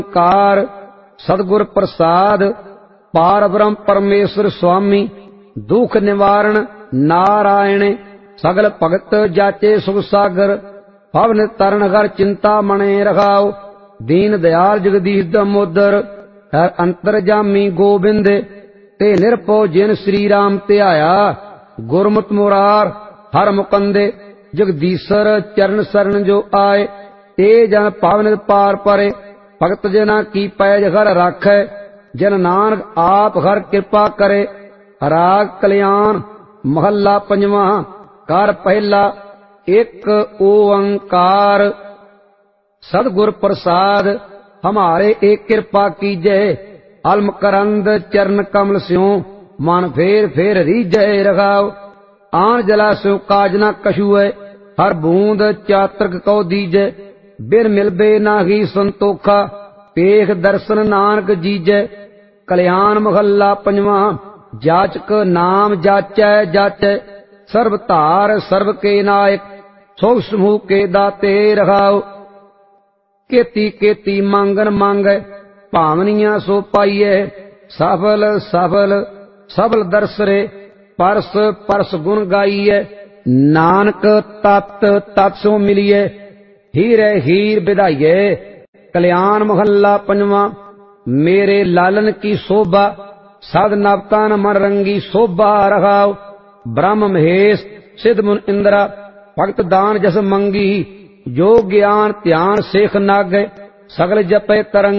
ਓੰਕਾਰ सतगुर प्रसाद। पार ब्रह्म परमेश्वर स्वामी दुख निवारण नारायण। सगल भगत जाचे सुख सागर भवन तरन घर चिंता मणे रखाओ। दीन दयाल जगदीश दामोदर है अंतरजामी गोबिंद। ते निरपो जिन श्री राम ध्याया गुरमुत मुरार हर मुकंदे। जगदीशर चरण शरण जो आए ते जन पावन पार परे। भगत जना की पैज घर राखै जन नानक आप घर कृपा करे। राग कल्याण महला पंजवा। कर पहला एक ओंकार। सतगुर प्रसाद हमारे एक कृपा कीजै। अलम करंद चरण कमल स्यों मन फेर फेर रीजै रखाओ। आन जला स्यों काज न कछुए हर बूंद चातृक कौ दीजै। बिन मिलबे नाही संतोखा पेख दर्शन नानक जीजै। कल्याण महला पंजवा। जाचक नाम जाचै जाचै सर्व धार सर्व के नायक। सुख समूह के दाते रखाओ। केती केती मांगन मांगै भावनिया सो पाइयै। सफल सफल सबल दर्शरे परस परस गुण गाइयै। नानक तत् तत् सो मिलिए हीरे हीर विधाइए। कल्याण महला पंजवा। मेरे लालन की शोभा सद नवतान मन रंगी शोभा रखाओ। ब्रह्म महेश सिद्ध मुन इंद्रा भगत दान जस मंगी। जो ज्ञान ध्यान सेख नागै सगल जपै तरंग।